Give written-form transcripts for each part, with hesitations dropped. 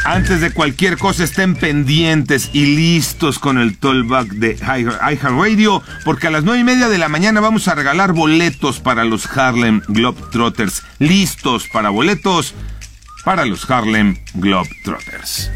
Antes de cualquier cosa, estén pendientes y listos con el Talkback de iHeartRadio, porque a las 9:30 de la mañana vamos a regalar boletos para los Harlem Globetrotters. Listos para boletos para los Harlem Globetrotters.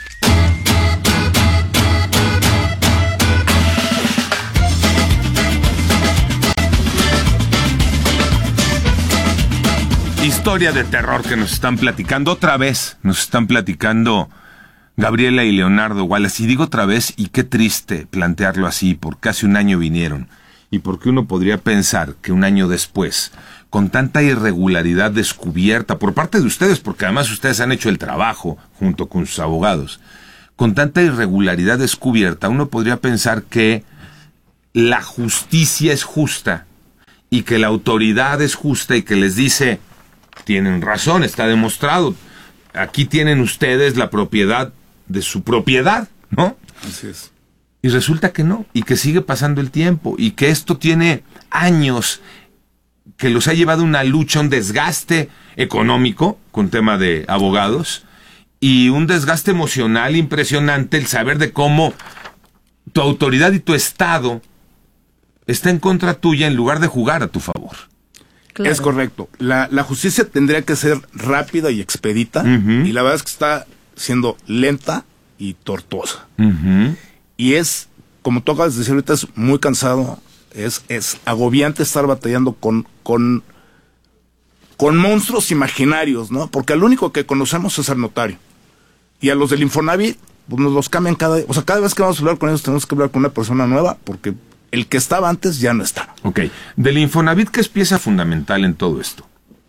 Historia de terror que nos están platicando otra vez. Nos están platicando Gabriela y Leonardo Wallace. Y digo otra vez, y qué triste plantearlo así, porque hace un año vinieron. Y porque uno podría pensar que un año después, con tanta irregularidad descubierta por parte de ustedes, porque además ustedes han hecho el trabajo junto con sus abogados, con tanta irregularidad descubierta, uno podría pensar que la justicia es justa y que la autoridad es justa y que les dice: tienen razón, está demostrado. Aquí tienen ustedes la propiedad de su propiedad, ¿no? Así es. Y resulta que no, y que sigue pasando el tiempo, y que esto tiene años, que los ha llevado una lucha, un desgaste económico, con tema de abogados, y un desgaste emocional impresionante, el saber de cómo tu autoridad y tu Estado está en contra tuya en lugar de jugar a tu favor. Claro. Es correcto. La justicia tendría que ser rápida y expedita, y la verdad es que está siendo lenta y tortuosa. Y es, como tú acabas de decir ahorita, es muy cansado, es agobiante estar batallando con monstruos imaginarios, ¿no? Porque al único que conocemos es al notario. Y a los del Infonavit, pues nos los cambian cada vez que vamos a hablar con ellos tenemos que hablar con una persona nueva, porque el que estaba antes ya no está. Ok. Del Infonavit, que es pieza fundamental en todo esto.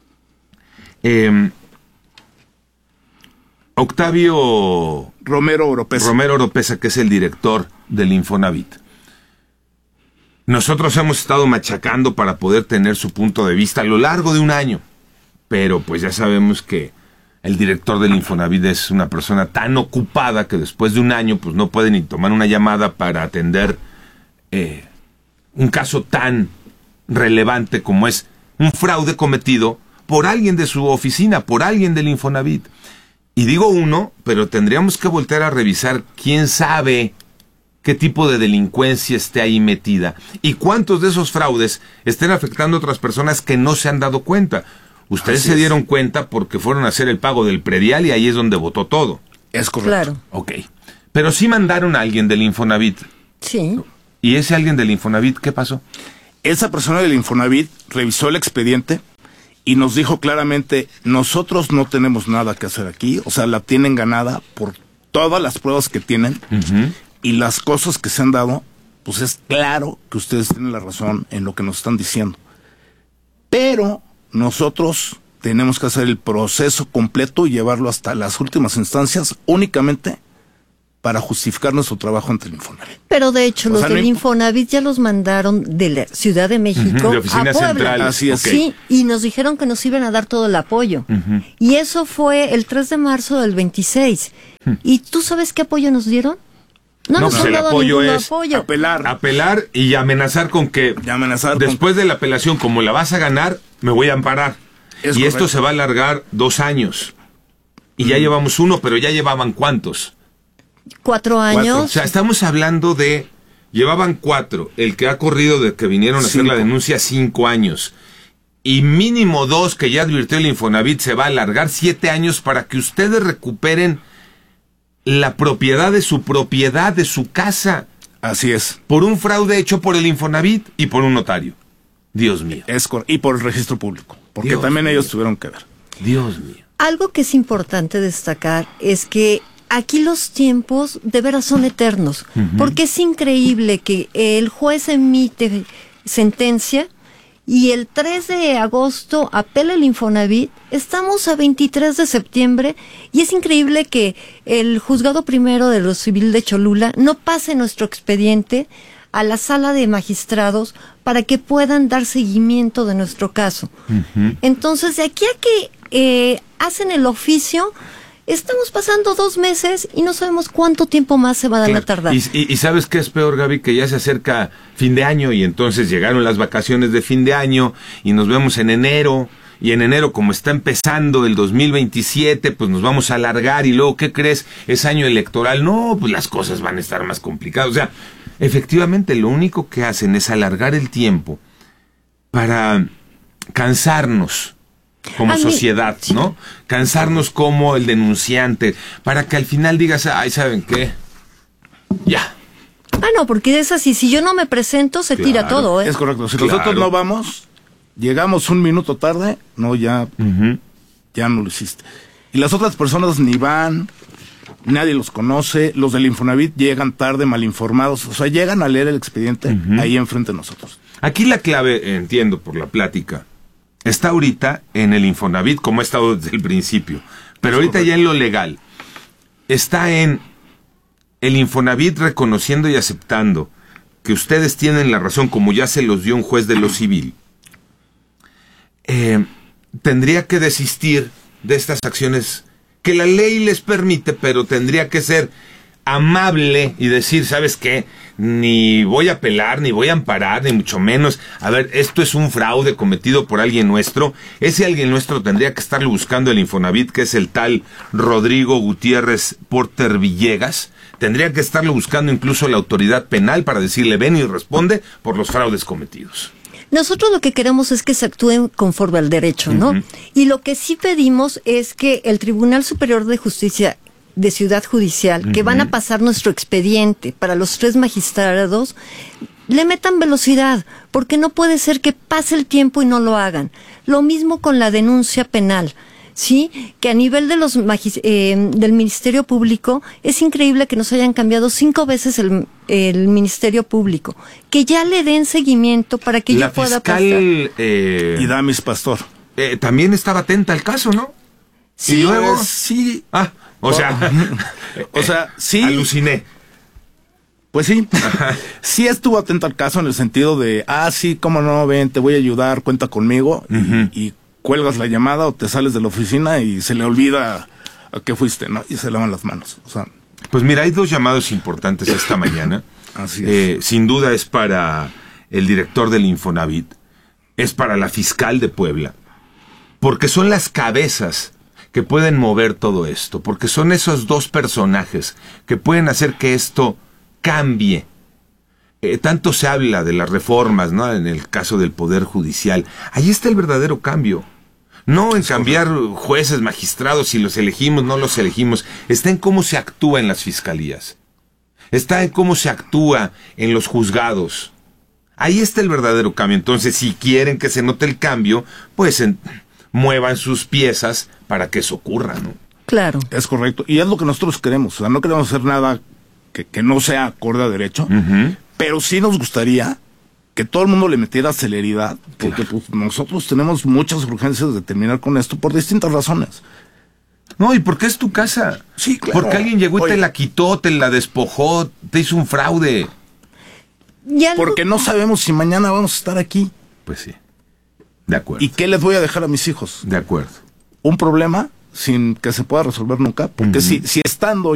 Octavio Romero Oropesa, que es el director del Infonavit. Nosotros hemos estado machacando para poder tener su punto de vista a lo largo de un año. Pero pues ya sabemos que el director del Infonavit es una persona tan ocupada que después de un año pues no puede ni tomar una llamada para atender un caso tan relevante como es un fraude cometido por alguien de su oficina, por alguien del Infonavit. Y digo uno, pero tendríamos que voltear a revisar quién sabe qué tipo de delincuencia esté ahí metida y cuántos de esos fraudes estén afectando a otras personas que no se han dado cuenta. Ustedes se dieron cuenta porque fueron a hacer el pago del predial y ahí es donde votó todo. Es correcto. Claro. Ok. Pero sí mandaron a alguien del Infonavit. Sí. ¿Y ese alguien del Infonavit qué pasó? Esa persona del Infonavit revisó el expediente y nos dijo claramente: nosotros no tenemos nada que hacer aquí, o sea, la tienen ganada por todas las pruebas que tienen y las cosas que se han dado, pues es claro que ustedes tienen la razón en lo que nos están diciendo. Pero nosotros tenemos que hacer el proceso completo y llevarlo hasta las últimas instancias únicamente para justificar nuestro trabajo ante el Infonavit. Pero de hecho, los del Infonavit ya los mandaron de la Ciudad de México de oficina a Puebla. Central. Así es. Sí, y nos dijeron que nos iban a dar todo el apoyo. Y eso fue el 3 de marzo del 26. ¿Y tú sabes qué apoyo nos dieron? No nos pues han el dado apoyo ningún es apoyo. apelar y amenazar con que después de la apelación, como la vas a ganar, me voy a amparar. Es y correcto. esto se va a alargar 2 años. Y ya llevamos 1, pero ya llevaban ¿cuántos? 4 años. O sea, estamos hablando de... Llevaban 4. El que ha corrido de que vinieron a hacer la denuncia 5 años. Y mínimo 2 que ya advirtió el Infonavit, se va a alargar 7 años para que ustedes recuperen la propiedad de su casa. Así es. Por un fraude hecho por el Infonavit y por un notario. Dios mío. Y por el registro público. Porque Dios también mío. ellos tuvieron que ver. Dios mío. Algo que es importante destacar es que aquí los tiempos de veras son eternos, porque es increíble que el juez emite sentencia y el 3 de agosto apela el Infonavit, estamos a 23 de septiembre y es increíble que el juzgado primero de lo civil de Cholula no pase nuestro expediente a la sala de magistrados para que puedan dar seguimiento de nuestro caso. Entonces, de aquí a que hacen el oficio, estamos pasando 2 meses y no sabemos cuánto tiempo más se va a tardar. Y ¿sabes qué es peor, Gaby? Que ya se acerca fin de año y entonces llegaron las vacaciones de fin de año y nos vemos en enero y en enero, como está empezando el 2027, pues nos vamos a alargar, y luego, ¿qué crees? Es año electoral. No, pues las cosas van a estar más complicadas. O sea, efectivamente, lo único que hacen es alargar el tiempo para cansarnos como sociedad, ¿no? Cansarnos como el denunciante, para que al final digas, ay, ¿saben qué? Ya. No, porque es así, si yo no me presento, se tira todo, ¿eh? Es correcto, si nosotros no vamos, llegamos un minuto tarde, no, ya no lo hiciste. Y las otras personas ni van, nadie los conoce, los del Infonavit llegan tarde, mal informados, o sea, llegan a leer el expediente ahí enfrente de nosotros. Aquí la clave, entiendo por la plática, está ahorita en el Infonavit, como ha estado desde el principio, pero ahorita ya en lo legal, está en el Infonavit reconociendo y aceptando que ustedes tienen la razón, como ya se los dio un juez de lo civil. Tendría que desistir de estas acciones que la ley les permite, pero tendría que ser amable y decir, ¿sabes qué? Ni voy a apelar, ni voy a amparar, ni mucho menos. A ver, esto es un fraude cometido por alguien nuestro. Ese alguien nuestro tendría que estarlo buscando el Infonavit, que es el tal Rodrigo Gutiérrez Porter Villegas. Tendría que estarlo buscando incluso la autoridad penal para decirle, ven y responde por los fraudes cometidos. Nosotros lo que queremos es que se actúen conforme al derecho, ¿no? Y lo que sí pedimos es que el Tribunal Superior de Justicia de Ciudad Judicial, que van a pasar nuestro expediente para los 3 magistrados, le metan velocidad, porque no puede ser que pase el tiempo y no lo hagan. Lo mismo con la denuncia penal. Sí, que a nivel de los del Ministerio Público es increíble que nos hayan cambiado 5 veces el Ministerio Público, que ya le den seguimiento para que yo pueda pasar. Idamis Pastor también estaba atenta al caso, ¿no? Sí, y luego sí. O sea, sí. Aluciné. Pues sí, sí estuvo atento al caso en el sentido de, sí, cómo no, ven, te voy a ayudar, cuenta conmigo, y cuelgas la llamada o te sales de la oficina y se le olvida a qué fuiste, ¿no? Y se lavan las manos. O sea, pues mira, hay 2 llamados importantes esta mañana. Así es. Sin duda es para el director del Infonavit, es para la fiscal de Puebla, porque son las cabezas que pueden mover todo esto, porque son esos 2 personajes que pueden hacer que esto cambie. Tanto se habla de las reformas, ¿no? En el caso del Poder Judicial. Ahí está el verdadero cambio. No en cambiar jueces, magistrados, si los elegimos, no los elegimos. Está en cómo se actúa en las fiscalías. Está en cómo se actúa en los juzgados. Ahí está el verdadero cambio. Entonces, si quieren que se note el cambio, pues muevan sus piezas para que eso ocurra, ¿no? Claro. Es correcto. Y es lo que nosotros queremos. O sea, no queremos hacer nada que no sea acorde a derecho, pero sí nos gustaría que todo el mundo le metiera celeridad, porque pues, nosotros tenemos muchas urgencias de terminar con esto por distintas razones. No, y porque es tu casa. Sí, claro. Porque alguien llegó y te la quitó, te la despojó, te hizo un fraude. Porque no sabemos si mañana vamos a estar aquí. Pues sí. De acuerdo. ¿Y qué les voy a dejar a mis hijos? De acuerdo. Un problema sin que se pueda resolver nunca, porque si estando